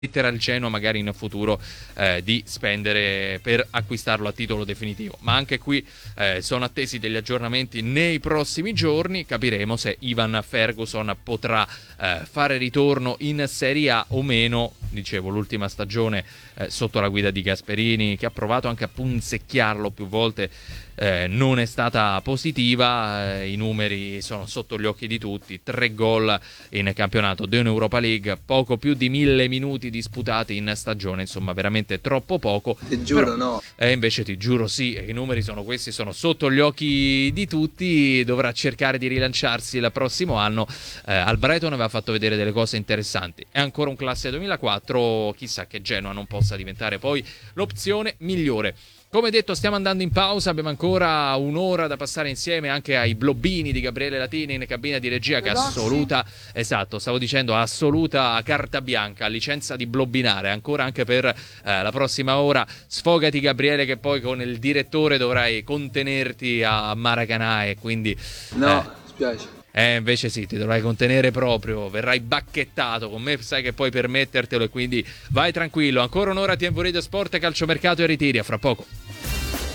al Genoa magari in futuro di spendere per acquistarlo a titolo definitivo. Ma anche qui sono attesi degli aggiornamenti nei prossimi giorni, capiremo se Ivan Ferguson potrà fare ritorno in Serie A o meno. Dicevo, l'ultima stagione sotto la guida di Gasperini, che ha provato anche a punzecchiarlo più volte, non è stata positiva. I numeri sono sotto gli occhi di tutti: 3 gol in campionato, 2 in Europa League, poco più di 1000 minuti disputati in stagione, insomma veramente troppo poco. Ti giuro, però, no. invece ti giuro sì, i numeri sono questi, sono sotto gli occhi di tutti. Dovrà cercare di rilanciarsi il prossimo anno. Al Brighton aveva fatto vedere delle cose interessanti, è ancora un classe 2004, chissà che Genoa non possa diventare poi l'opzione migliore. Come detto, stiamo andando in pausa, abbiamo ancora un'ora da passare insieme anche ai blobbini di Gabriele Latini in cabina di regia, che assoluta, esatto, stavo dicendo, assoluta carta bianca, licenza di blobbinare, ancora anche per la prossima ora. Sfogati Gabriele, che poi con il direttore dovrai contenerti a Maracanã e quindi... No, spiace. Invece sì, ti dovrai contenere proprio, verrai bacchettato. Con me sai che puoi permettertelo, e quindi vai tranquillo. Ancora un'ora TNV Radio Sport, calciomercato e ritiri, a fra poco.